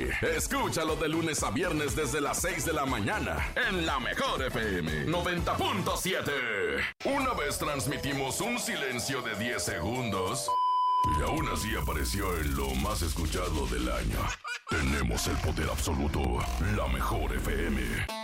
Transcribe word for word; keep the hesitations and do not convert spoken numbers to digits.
Escúchalo de lunes a viernes desde las seis de la mañana en La Mejor F M noventa punto siete. Una vez transmitimos un silencio de diez segundos y aún así apareció en lo más escuchado del año. Tenemos el poder absoluto, La Mejor F M.